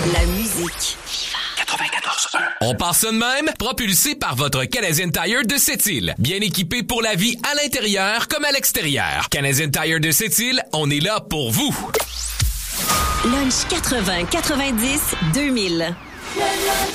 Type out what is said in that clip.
La musique. 94.1. On part ça de même, propulsé par votre Canadian Tire de Sept-Îles. Bien équipé pour la vie à l'intérieur comme à l'extérieur. Canadian Tire de Sept-Îles, on est là pour vous. Lunch 80, 90, 2000.